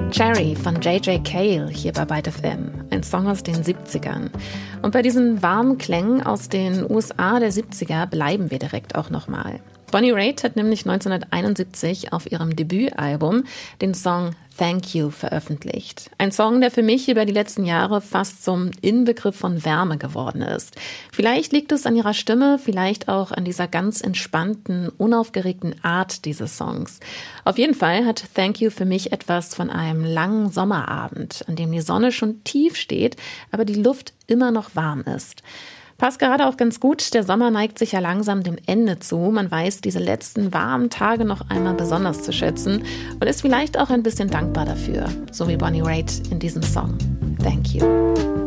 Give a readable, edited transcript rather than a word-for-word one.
Cherry von J.J. Cale hier bei Byte FM, ein Song aus den 70ern. Und bei diesen warmen Klängen aus den USA der 70er bleiben wir direkt auch nochmal. Bonnie Raitt hat nämlich 1971 auf ihrem Debütalbum den Song Thank You veröffentlicht. Ein Song, der für mich über die letzten Jahre fast zum Inbegriff von Wärme geworden ist. Vielleicht liegt es an ihrer Stimme, vielleicht auch an dieser ganz entspannten, unaufgeregten Art dieses Songs. Auf jeden Fall hat Thank You für mich etwas von einem langen Sommerabend, an dem die Sonne schon tief steht, aber die Luft immer noch warm ist. Passt gerade auch ganz gut, der Sommer neigt sich ja langsam dem Ende zu. Man weiß diese letzten warmen Tage noch einmal besonders zu schätzen und ist vielleicht auch ein bisschen dankbar dafür, so wie Bonnie Raitt in diesem Song. Thank you.